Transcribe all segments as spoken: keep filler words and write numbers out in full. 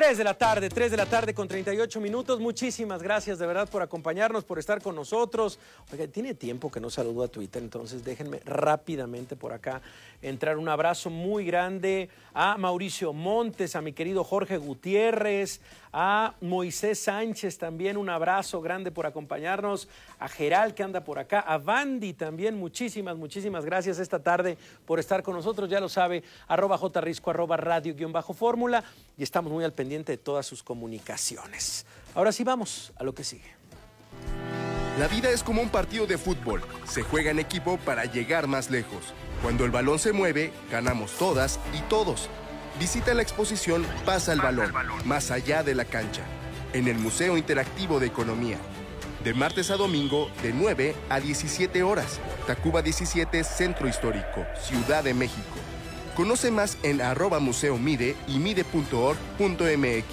tres de la tarde, tres de la tarde con treinta y ocho minutos. Muchísimas gracias de verdad por acompañarnos, por estar con nosotros. Oiga, tiene tiempo que no saludo a Twitter, entonces déjenme rápidamente por acá entrar. Un abrazo muy grande a Mauricio Montes, a mi querido Jorge Gutiérrez, a Moisés Sánchez también, un abrazo grande por acompañarnos, a Geral que anda por acá, a Vandy también, muchísimas, muchísimas gracias esta tarde por estar con nosotros. Ya lo sabe, arroba jrisco, arroba radio guión bajo fórmula, y estamos muy al pendiente de todas sus comunicaciones. Ahora sí vamos a lo que sigue. La vida es como un partido de fútbol, se juega en equipo para llegar más lejos. Cuando el balón se mueve, ganamos todas y todos. Visita la exposición Pasa el Balón, más allá de la cancha, en el Museo Interactivo de Economía. De martes a domingo, de nueve a diecisiete horas. Tacuba diecisiete, Centro Histórico, Ciudad de México. Conoce más en arroba museo mide y mide punto org punto mx.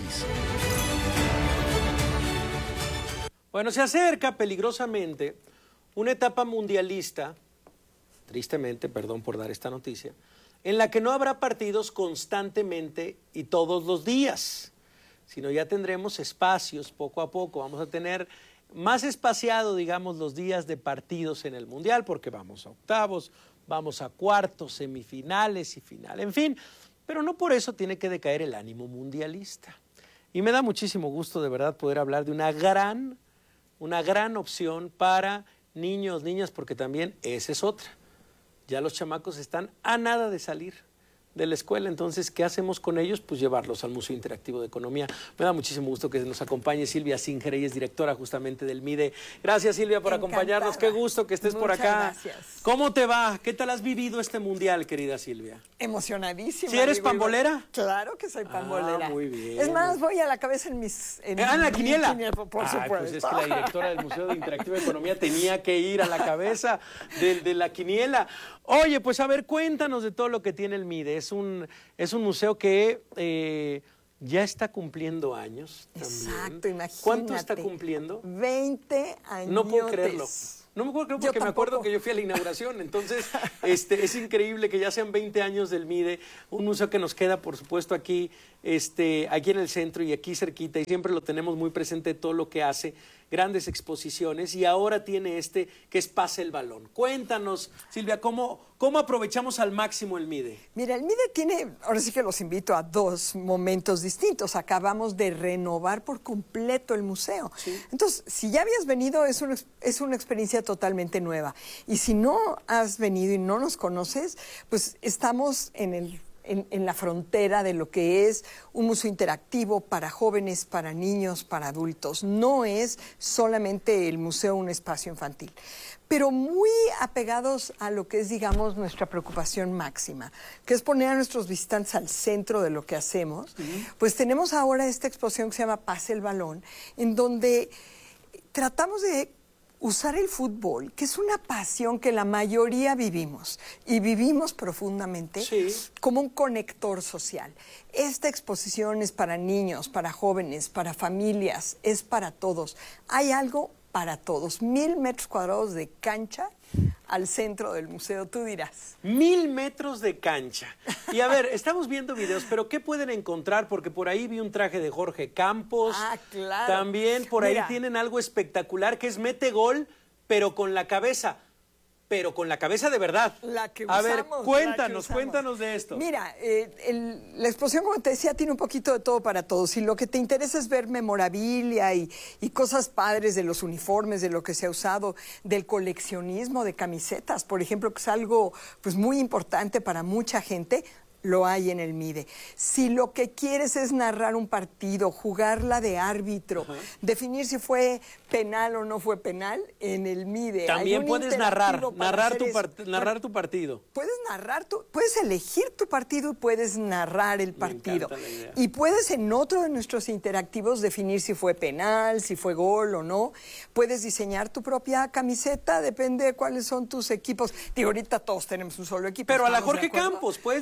Bueno, se acerca peligrosamente una etapa mundialista, tristemente, perdón por dar esta noticia, en la que no habrá partidos constantemente y todos los días, sino ya tendremos espacios poco a poco. Vamos a tener más espaciado, digamos, los días de partidos en el Mundial, porque vamos a octavos, vamos a cuartos, semifinales y final, en fin, pero no por eso tiene que decaer el ánimo mundialista. Y me da muchísimo gusto de verdad poder hablar de una gran, una gran opción para niños, niñas, porque también esa es otra. Ya los chamacos están a nada de salir de la escuela, entonces, ¿qué hacemos con ellos? Pues llevarlos al Museo Interactivo de Economía. Me da muchísimo gusto que nos acompañe Silvia Singer, ella es directora justamente del MIDE. Gracias, Silvia, por Encantada. acompañarnos. Qué gusto que estés Muchas por acá. Gracias. ¿Cómo te va? ¿Qué tal has vivido este mundial, querida Silvia? Emocionadísima. ¿Sí eres digo, pambolera? Claro que soy pambolera. Ah, muy bien. Es más, voy a la cabeza en mis... En ¿Ah, en la mi quiniela? quiniela, por Ay, supuesto. pues es que la directora del Museo de Interactivo de Economía tenía que ir a la cabeza de, de la quiniela. Oye, pues a ver, cuéntanos de todo lo que tiene el MIDE. Es un, es un museo que eh, ya está cumpliendo años también. Exacto, imagínate. ¿Cuánto está cumpliendo? veinte años. No puedo creerlo. No me puedo creer porque me acuerdo que yo fui a la inauguración, entonces este, es increíble que ya sean veinte años del MIDE, un museo que nos queda, por supuesto, aquí, este, aquí en el centro y aquí cerquita, y siempre lo tenemos muy presente todo lo que hace, grandes exposiciones, y ahora tiene este que es Pase el Balón. Cuéntanos, Silvia, ¿cómo, cómo aprovechamos al máximo el MIDE? Mira, el MIDE tiene, ahora sí que los invito a dos momentos distintos. Acabamos de renovar por completo el museo. Sí. Entonces, si ya habías venido, es una, es una experiencia totalmente nueva. Y si no has venido y no nos conoces, pues estamos en el En, en la frontera de lo que es un museo interactivo para jóvenes, para niños, para adultos. No es solamente el museo un espacio infantil, pero muy apegados a lo que es, digamos, nuestra preocupación máxima, que es poner a nuestros visitantes al centro de lo que hacemos. Uh-huh. Pues tenemos ahora esta exposición que se llama Pase el Balón, en donde tratamos de usar el fútbol, que es una pasión que la mayoría vivimos, y vivimos profundamente, sí, como un conector social. Esta exposición es para niños, para jóvenes, para familias, es para todos. Hay algo para todos. Mil metros cuadrados de cancha al centro del museo, tú dirás. Mil metros de cancha. Y a ver, estamos viendo videos, pero ¿qué pueden encontrar? Porque por ahí vi un traje de Jorge Campos. Ah, claro. También por Mira. ahí tienen algo espectacular que es mete gol, pero con la cabeza. Pero con la cabeza de verdad. La que usamos. A ver, cuéntanos, cuéntanos de esto. Mira, eh, el, la exposición, como te decía, tiene un poquito de todo para todos. Y lo que te interesa es ver memorabilia y, y cosas padres de los uniformes, de lo que se ha usado, del coleccionismo de camisetas, por ejemplo, que es algo pues muy importante para mucha gente. Lo hay en el MIDE. Si lo que quieres es narrar un partido, jugarla de árbitro, uh-huh, definir si fue penal o no fue penal, en el MIDE. También puedes narrar, narrar tu, part narrar tu partido. Puedes narrar, tu, puedes elegir tu partido y puedes narrar el partido. Y puedes en otro de nuestros interactivos definir si fue penal, si fue gol o no. Puedes diseñar tu propia camiseta, depende de cuáles son tus equipos. Digo, ahorita todos tenemos un solo equipo. Pero a la Jorge Campos, puedes diseñar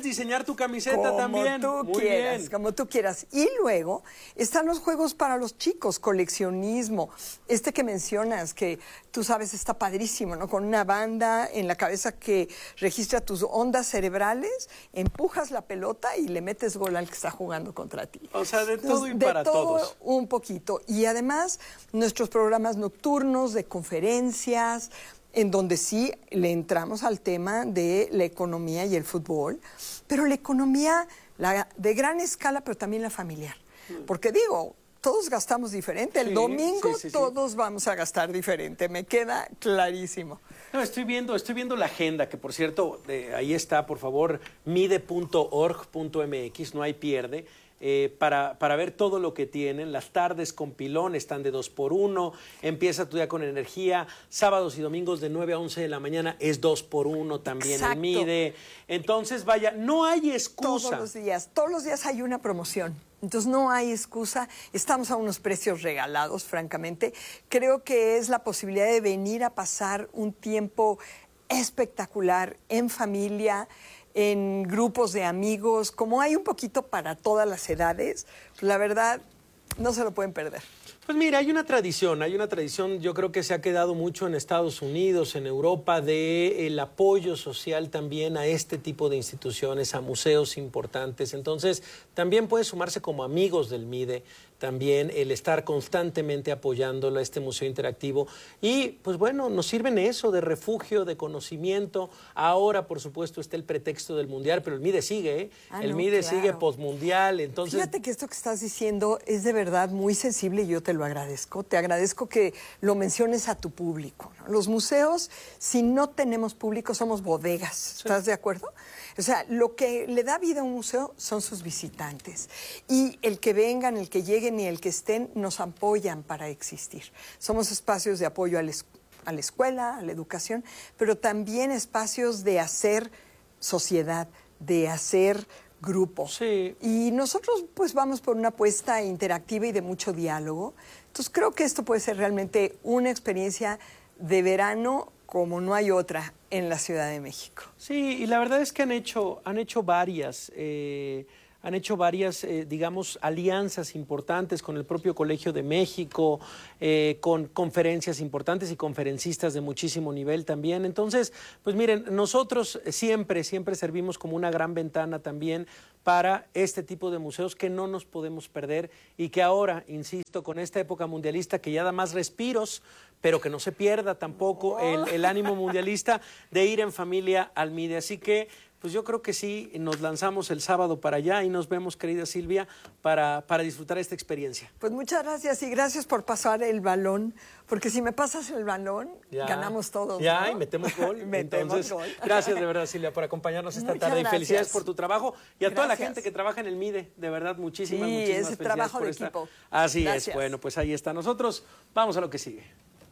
tu camiseta como también. Como tú Muy quieras, bien. como tú quieras. Y luego están los juegos para los chicos, coleccionismo. Este que mencionas, que tú sabes está padrísimo, ¿no? Con una banda en la cabeza que registra tus ondas cerebrales, empujas la pelota y le metes gol al que está jugando contra ti. O sea, de todo y de para todo todos. Un poquito. Y además, nuestros programas nocturnos de conferencias, en donde sí le entramos al tema de la economía y el fútbol, pero la economía la de gran escala, pero también la familiar. Porque digo, todos gastamos diferente. El Sí, domingo sí, sí, sí. todos vamos a gastar diferente, me queda clarísimo. No, estoy viendo, estoy viendo la agenda, que por cierto, eh, ahí está, por favor, mide punto org punto m x, no hay pierde. Eh, para, para ver todo lo que tienen. Las tardes con pilón están de dos por uno, empieza tu día con energía, sábados y domingos de nueve a once de la mañana es dos por uno también. Exacto. El MIDE. Entonces, vaya, no hay excusa. Todos los días, todos los días hay una promoción. Entonces no hay excusa, estamos a unos precios regalados, francamente. Creo que es la posibilidad de venir a pasar un tiempo espectacular en familia, en grupos de amigos, como hay un poquito para todas las edades, la verdad, no se lo pueden perder. Pues mira, hay una tradición, hay una tradición, yo creo que se ha quedado mucho en Estados Unidos, en Europa, de el apoyo social también a este tipo de instituciones, a museos importantes. Entonces, también puede sumarse como amigos del MIDE, también el estar constantemente apoyándolo a este museo interactivo. Y, pues bueno, nos sirven eso de refugio, de conocimiento. Ahora, por supuesto, está el pretexto del Mundial, pero el MIDE sigue, ¿eh? Ah, el no, MIDE claro. sigue posmundial, entonces... Fíjate que esto que estás diciendo es de verdad muy sensible y yo te lo agradezco. Te agradezco que lo menciones a tu público, ¿no? Los museos, si no tenemos público, somos bodegas. ¿Estás de acuerdo? O sea, lo que le da vida a un museo son sus visitantes. Y el que vengan, el que lleguen y el que estén, nos apoyan para existir. Somos espacios de apoyo a la, es- a la escuela, a la educación, pero también espacios de hacer sociedad, de hacer grupo. Sí. Y nosotros pues vamos por una apuesta interactiva y de mucho diálogo. Entonces creo que esto puede ser realmente una experiencia de verano como no hay otra en la Ciudad de México. Sí, y la verdad es que han hecho, han hecho varias, eh, han hecho varias, eh, digamos, alianzas importantes con el propio Colegio de México, eh, con conferencias importantes y conferencistas de muchísimo nivel también. Entonces, pues miren, nosotros siempre, siempre servimos como una gran ventana también para este tipo de museos que no nos podemos perder y que ahora, insisto, con esta época mundialista que ya da más respiros, pero que no se pierda tampoco el, el ánimo mundialista de ir en familia al MIDE. Así que, pues yo creo que sí, nos lanzamos el sábado para allá y nos vemos, querida Silvia, para, para disfrutar esta experiencia. Pues muchas gracias y gracias por pasar el balón, porque si me pasas el balón, Ya, ganamos todos. Ya, ¿no? y metemos gol. Metemos Entonces, gol. gracias de verdad, Silvia, por acompañarnos esta Muchas tarde. Y felicidades gracias. por tu trabajo y a toda la Gracias. gente que trabaja en el MIDE. De verdad, muchísimas, Sí, muchísimas ese felicidades trabajo por de esta- equipo. Así Gracias. es. Bueno, pues ahí está. Nosotros vamos a lo que sigue.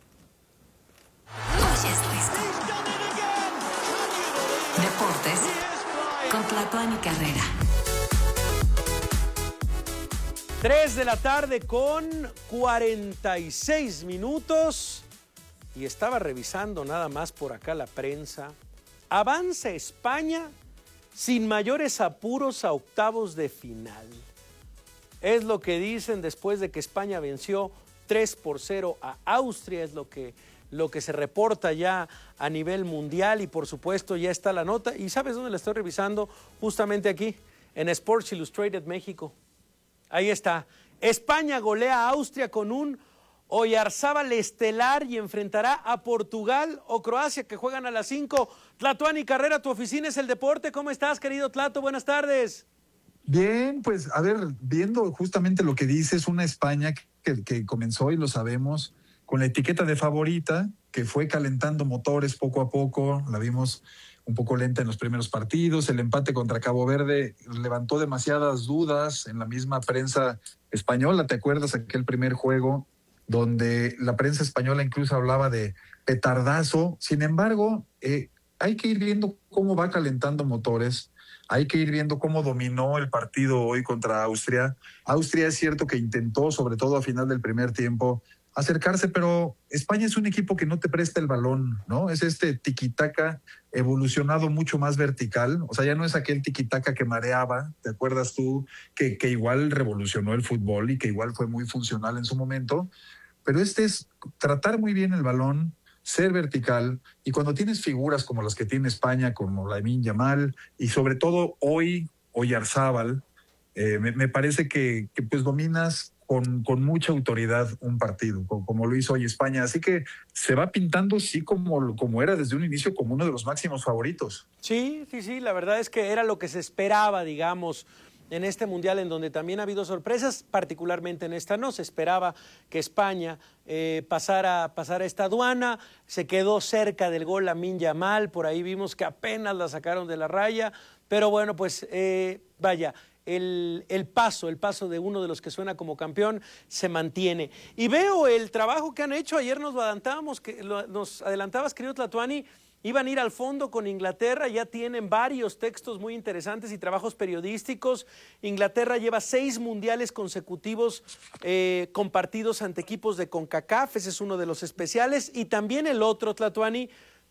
Hoy es fresco. Deportes con Tlatuani Carrera. tres de la tarde con cuarenta y seis minutos. Y estaba revisando nada más por acá la prensa. Avanza España sin mayores apuros a octavos de final. Es lo que dicen después de que España venció tres por cero a Austria. Es lo que, lo que se reporta ya a nivel mundial y por supuesto ya está la nota. ¿Y sabes dónde la estoy revisando? Justamente aquí, en Sports Illustrated México. Ahí está. España golea a Austria con un Oyarzábal estelar y enfrentará a Portugal o Croacia que juegan a las cinco. Tlatuani Carrera, tu oficina es el deporte. ¿Cómo estás, querido Tlato? Buenas tardes. Bien, pues a ver, viendo justamente lo que dices, una España que, que comenzó, y lo sabemos, con la etiqueta de favorita, que fue calentando motores poco a poco, la vimos un poco lenta en los primeros partidos, el empate contra Cabo Verde levantó demasiadas dudas en la misma prensa española. ¿Te acuerdas aquel primer juego donde la prensa española incluso hablaba de petardazo? Sin embargo, eh, hay que ir viendo cómo va calentando motores, hay que ir viendo cómo dominó el partido hoy contra Austria. Austria es cierto que intentó, sobre todo a final del primer tiempo, acercarse, pero España es un equipo que no te presta el balón, ¿no? Es este tiquitaca evolucionado mucho más vertical, o sea, ya no es aquel tiquitaca que mareaba, ¿te acuerdas tú? Que, que igual revolucionó el fútbol y que igual fue muy funcional en su momento, pero este es tratar muy bien el balón, ser vertical, y cuando tienes figuras como las que tiene España, como Lamine Yamal, y sobre todo hoy, Oyarzábal, eh, me, me parece que, que pues dominas con, con mucha autoridad un partido, como, como lo hizo hoy España. Así que se va pintando, sí, como, como era desde un inicio, como uno de los máximos favoritos. Sí, sí, sí, la verdad es que era lo que se esperaba, digamos, en este Mundial, en donde también ha habido sorpresas, particularmente en esta no. Se esperaba que España eh, pasara, pasara esta aduana, se quedó cerca del gol Lamine Yamal, por ahí vimos que apenas la sacaron de la raya, pero bueno, pues eh, vaya, el, el paso, el paso de uno de los que suena como campeón se mantiene. Y veo el trabajo que han hecho, ayer nos adelantábamos, que, lo, nos adelantabas, querido Tlatuani, iban a ir al fondo con Inglaterra, ya tienen varios textos muy interesantes y trabajos periodísticos. Inglaterra lleva seis mundiales consecutivos eh, compartidos ante equipos de CONCACAF, ese es uno de los especiales, y también el otro, Tlatuani,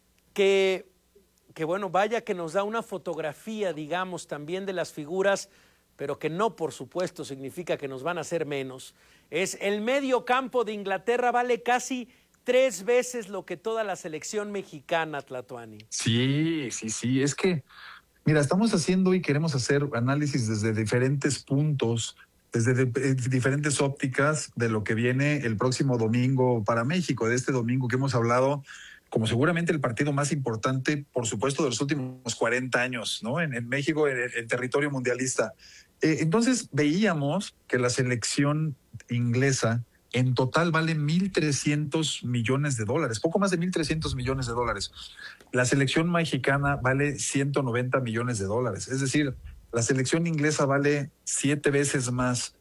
que, que bueno, vaya que nos da una fotografía, digamos, también de las figuras, pero que no, por supuesto, significa que nos van a hacer menos. Es el medio campo de Inglaterra, vale casi tres veces lo que toda la selección mexicana, Tlatuani. Sí, sí, sí, es que, mira, estamos haciendo y queremos hacer análisis desde diferentes puntos, desde de, de, diferentes ópticas de lo que viene el próximo domingo para México, de este domingo que hemos hablado como seguramente el partido más importante, por supuesto, de los últimos cuarenta años, ¿no? En, en México, en, en territorio mundialista. Eh, entonces, veíamos que la selección inglesa en total vale mil trescientos millones de dólares, poco más de mil trescientos millones de dólares. La selección mexicana vale ciento noventa millones de dólares. Es decir, la selección inglesa vale siete veces más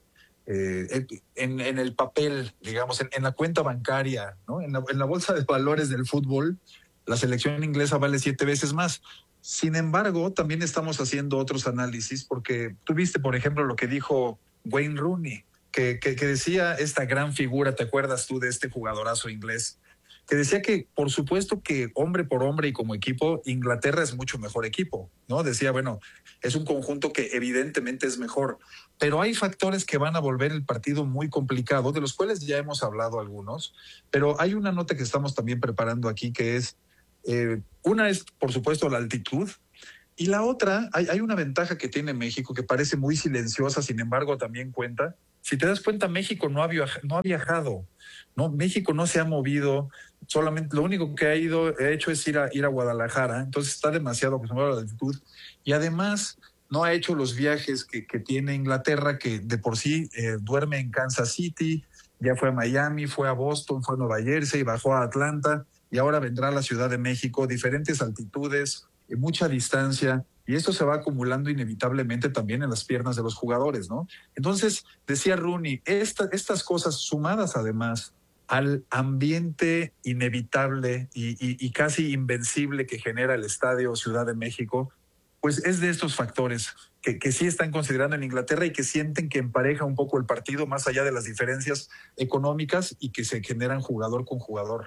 eh, en, en el papel, digamos, en, en la cuenta bancaria, ¿no? En la, en la bolsa de valores del fútbol, la selección inglesa vale siete veces más. Sin embargo, también estamos haciendo otros análisis, porque tú viste, por ejemplo, lo que dijo Wayne Rooney, Que, que, que decía esta gran figura, ¿te acuerdas tú de este jugadorazo inglés? Que decía que, por supuesto que hombre por hombre y como equipo, Inglaterra es mucho mejor equipo, ¿no? Decía, bueno, es un conjunto que evidentemente es mejor, pero hay factores que van a volver el partido muy complicado, de los cuales ya hemos hablado algunos, pero hay una nota que estamos también preparando aquí que es, eh, una es, por supuesto, la altitud, y la otra, hay, hay una ventaja que tiene México que parece muy silenciosa, sin embargo también cuenta. Si te das cuenta, México no ha, viaj- no ha viajado, ¿no? México no se ha movido, solamente lo único que ha ido, ha hecho es ir a, ir a Guadalajara, entonces está demasiado acostumbrado a la altitud, y además no ha hecho los viajes que, que tiene Inglaterra, que de por sí eh, duerme en Kansas City, ya fue a Miami, fue a Boston, fue a Nueva Jersey, bajó a Atlanta, y ahora vendrá a la Ciudad de México, diferentes altitudes, mucha distancia, y esto se va acumulando inevitablemente también en las piernas de los jugadores, ¿no? Entonces, decía Rooney, esta, estas cosas sumadas además al ambiente inevitable y, y, y casi invencible que genera el Estadio Ciudad de México, pues es de estos factores que, que sí están considerando en Inglaterra y que sienten que empareja un poco el partido más allá de las diferencias económicas y que se generan jugador con jugador.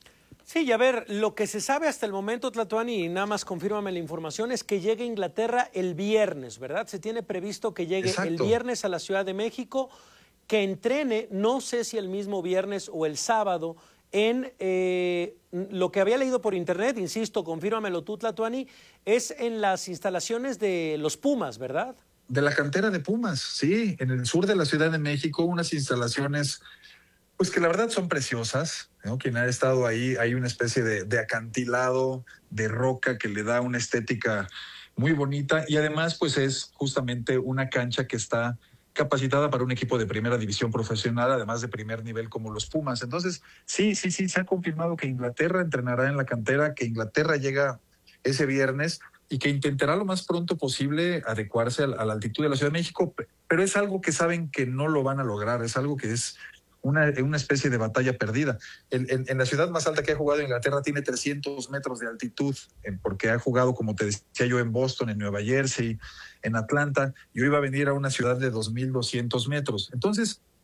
Sí, y a ver, lo que se sabe hasta el momento, Tlatuani, y nada más confírmame la información, es que llegue a Inglaterra el viernes, ¿verdad? Se tiene previsto que llegue Exacto. el viernes a la Ciudad de México, que entrene, no sé si el mismo viernes o el sábado, en eh, lo que había leído por internet, insisto, confírmamelo tú, Tlatuani, es en las instalaciones de los Pumas, ¿verdad? De la cantera de Pumas, sí, en el sur de la Ciudad de México, unas instalaciones pues que la verdad son preciosas, ¿no? Quien ha estado ahí, hay una especie de, de acantilado de roca que le da una estética muy bonita y además pues es justamente una cancha que está capacitada para un equipo de primera división profesional, además de primer nivel como los Pumas. Entonces, sí, sí, sí, se ha confirmado que Inglaterra entrenará en la cantera, que Inglaterra llega ese viernes y que intentará lo más pronto posible adecuarse a la, a la altitud de la Ciudad de México, pero es algo que saben que no lo van a lograr, es algo que es Una, una especie de batalla perdida. En, en, en la ciudad más alta que ha jugado Inglaterra tiene trescientos metros de altitud, en, porque ha jugado, como te decía yo, en Boston, en Nueva Jersey, en Atlanta, y hoy va a venir a una ciudad de dos mil doscientos metros. Entonces,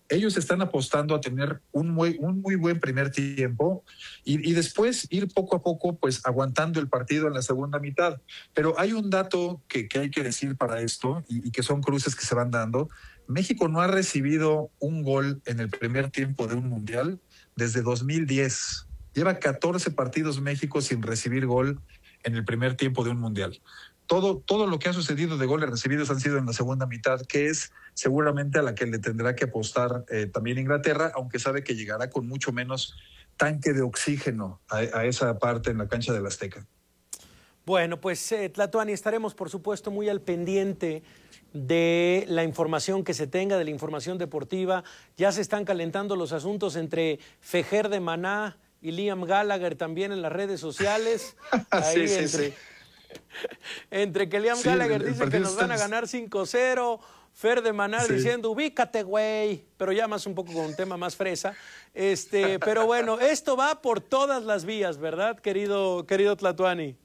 ellos están apostando a tener un muy, un muy buen primer tiempo y, y después ir poco a poco pues aguantando el partido en la segunda mitad. Pero hay un dato que, que hay que decir para esto y, y que son cruces que se van dando. México no ha recibido un gol en el primer tiempo de un mundial desde dos mil diez. Lleva catorce partidos México sin recibir gol en el primer tiempo de un mundial. Todo, todo lo que ha sucedido de goles recibidos han sido en la segunda mitad, que es seguramente a la que le tendrá que apostar eh, también Inglaterra, aunque sabe que llegará con mucho menos tanque de oxígeno a, a esa parte en la cancha del Azteca. Bueno, pues eh, Tlatuani, estaremos por supuesto muy al pendiente de la información que se tenga, de la información deportiva. Ya se están calentando los asuntos entre Fejer de Maná y Liam Gallagher también en las redes sociales. Ahí sí, entre, sí, sí. entre que Liam Sí, Gallagher el, el dice que nos van a está... ganar cinco cero, Fer de Maná sí. diciendo ubícate güey, pero ya más un poco con un tema más fresa. Este, pero bueno, esto va por todas las vías, ¿verdad, querido, querido Tlatuani?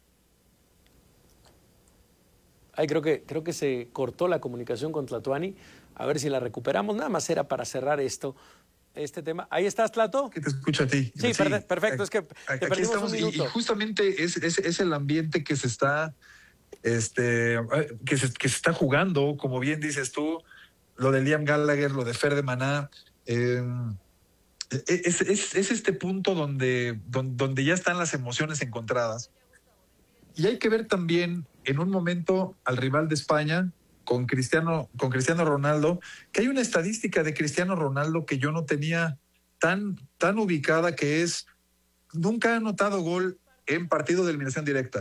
Ay, creo que, creo que se cortó la comunicación con Tlatuani. A ver si la recuperamos. Nada más era para cerrar esto, este tema. ¿Ahí estás, Tlato? Que te escucho a ti. Sí, sí. perfecto. Es que te Aquí perdimos estamos, un minuto. Y, y justamente es, es, es el ambiente que se está, este, que se, que se está jugando, como bien dices tú, lo de Liam Gallagher, lo de Fer de Maná. Eh, es, es, es este punto donde, donde, donde ya están las emociones encontradas. Y hay que ver también en un momento al rival de España con Cristiano, con Cristiano Ronaldo, que hay una estadística de Cristiano Ronaldo que yo no tenía tan, tan ubicada, que es nunca ha anotado gol en partido de eliminación directa.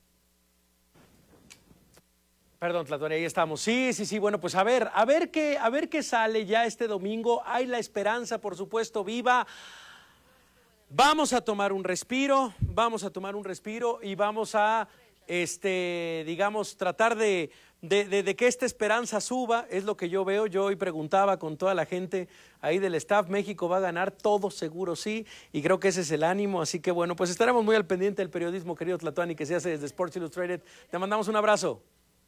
Perdón, Tlatuani, ahí estamos. Sí, sí, sí, bueno, pues a ver, a ver qué, a ver qué sale ya este domingo. Hay la esperanza, por supuesto, viva. Vamos a tomar un respiro, vamos a tomar un respiro y vamos a, este, digamos, tratar de, de, de, de que esta esperanza suba, es lo que yo veo. Yo hoy preguntaba con toda la gente ahí del staff, México va a ganar, todo seguro sí, y creo que ese es el ánimo, así que bueno, pues estaremos muy al pendiente del periodismo, querido Tlatuani, que se hace desde Sports Illustrated. Te mandamos un abrazo.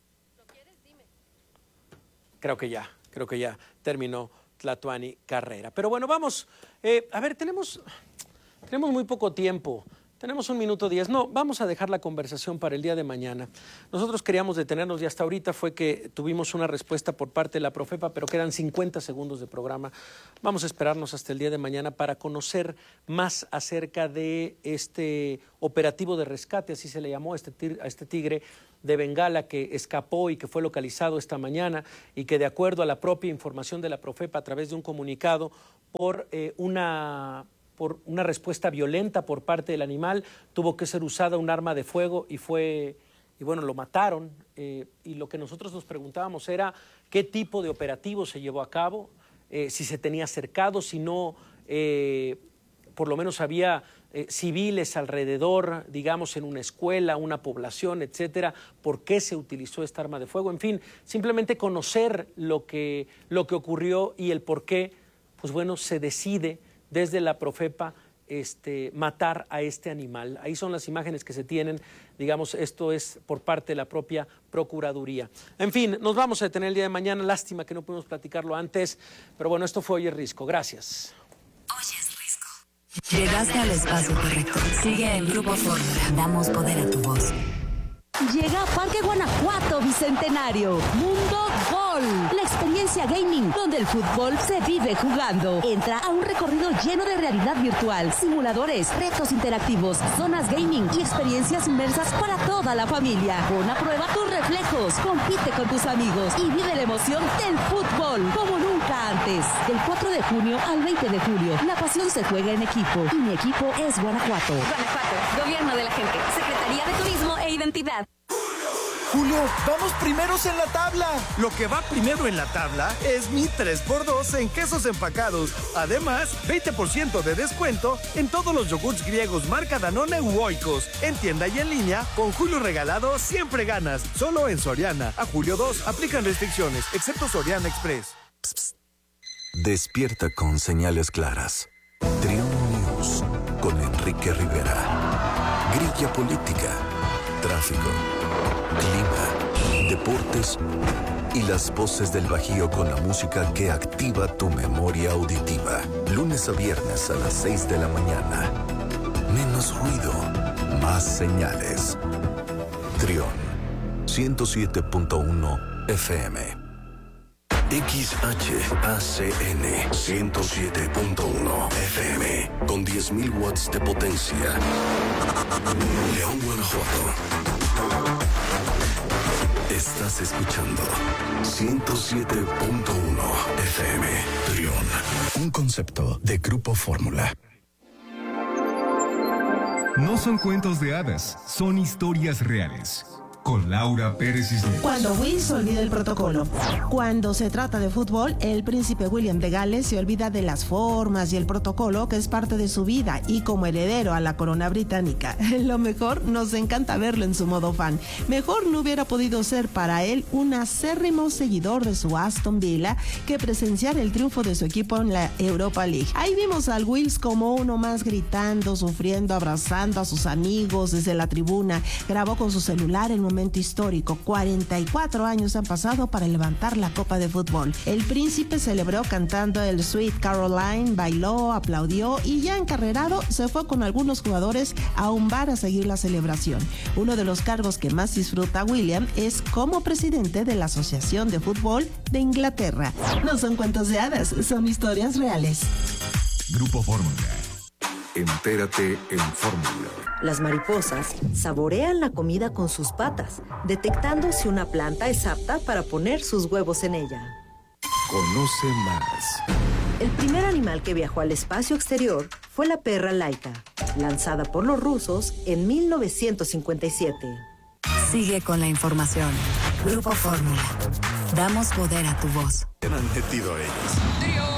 Creo que ya, creo que ya terminó Tlatuani Carrera. Pero bueno, vamos, eh, a ver, tenemos... Tenemos muy poco tiempo, tenemos un minuto diez. No, vamos a dejar la conversación para el día de mañana. Nosotros queríamos detenernos y hasta ahorita fue que tuvimos una respuesta por parte de la Profepa, pero quedan cincuenta segundos de programa. Vamos a esperarnos hasta el día de mañana para conocer más acerca de este operativo de rescate, así se le llamó a este tigre, a este tigre de Bengala que escapó y que fue localizado esta mañana y que, de acuerdo a la propia información de la Profepa a través de un comunicado, por eh, una... por una respuesta violenta por parte del animal, tuvo que ser usada un arma de fuego y fue, y bueno, lo mataron. Eh, y lo que nosotros nos preguntábamos era qué tipo de operativo se llevó a cabo, eh, si se tenía cercado, si no, eh, por lo menos había eh, civiles alrededor, digamos, en una escuela, una población, etcétera, por qué se utilizó esta arma de fuego. En fin, simplemente conocer lo que, lo que ocurrió y el por qué, pues bueno, se decide desde la Profepa este, matar a este animal. Ahí son las imágenes que se tienen, digamos, esto es por parte de la propia Procuraduría. En fin, nos vamos a detener el día de mañana, lástima que no pudimos platicarlo antes, pero bueno, esto fue Hoy es Risco, gracias. Hoy es Risco. Llegaste al espacio correcto. Sigue en Grupo Fórmula. Damos poder a tu voz. Llega a Parque Guanajuato Bicentenario, Mundo Gol, la experiencia gaming donde el fútbol se vive jugando. Entra a un recorrido lleno de realidad virtual, simuladores, retos interactivos, zonas gaming y experiencias inmersas para toda la familia. Pon a prueba tus reflejos, compite con tus amigos y vive la emoción del fútbol como nunca antes. Del cuatro de junio al veinte de julio, la pasión se juega en equipo y mi equipo es Guanajuato. Guanajuato, Gobierno de la Gente, Secretaría de Turismo e Identidad. Julio, vamos primeros en la tabla. Lo que va primero en la tabla es mi tres por dos en quesos empacados. Además, veinte por ciento de descuento en todos los yogurts griegos marca Danone u Oikos. En tienda y en línea, con Julio regalado siempre ganas. Solo en Soriana. A julio dos, aplican restricciones, excepto Soriana Express. Psst, psst. Despierta con señales claras. Triunfo News con Enrique Rivera. Grilla política, tráfico, clima, deportes y las voces del Bajío con la música que activa tu memoria auditiva. Lunes a viernes a las seis de la mañana. Menos ruido, más señales. Trión, ciento siete punto uno F M. X H A C N ciento siete punto uno F M con diez mil watts de potencia. León, Guanajuato. Estás escuchando ciento siete punto uno F M. Trión, un concepto de Grupo Fórmula. No son cuentos de hadas, son historias reales. Con Laura Pérez Isler. Cuando Will se olvida el protocolo. Cuando se trata de fútbol, el príncipe William de Gales se olvida de las formas y el protocolo que es parte de su vida y como heredero a la corona británica. Lo mejor, nos encanta verlo en su modo fan. Mejor no hubiera podido ser para él un acérrimo seguidor de su Aston Villa que presenciar el triunfo de su equipo en la Europa League. Ahí vimos al Wills como uno más gritando, sufriendo, abrazando a sus amigos desde la tribuna. Grabó con su celular el momento histórico. cuarenta y cuatro años han pasado para levantar la copa de fútbol. El príncipe celebró cantando el Sweet Caroline, bailó, aplaudió y ya encarrerado se fue con algunos jugadores a un bar a seguir la celebración. Uno de los cargos que más disfruta William es como presidente de la Asociación de Fútbol de Inglaterra. No son cuentos de hadas, son historias reales. Grupo Fórmula. Entérate en Fórmula. Las mariposas saborean la comida con sus patas, detectando si una planta es apta para poner sus huevos en ella. Conoce más. El primer animal que viajó al espacio exterior fue la perra Laika, lanzada por los rusos en mil novecientos cincuenta y siete. Sigue con la información. Grupo Fórmula. Damos poder a tu voz. ¿Qué han metido ellos?